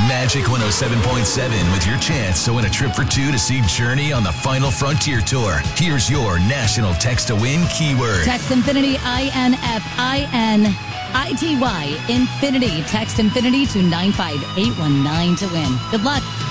Magic 107.7 with your chance to win a trip for two to see Journey on the Final Frontier Tour. Here's your national text to win keyword. Text Infinity, INFINITY. Infinity. Text Infinity to 95819 to win. Good luck.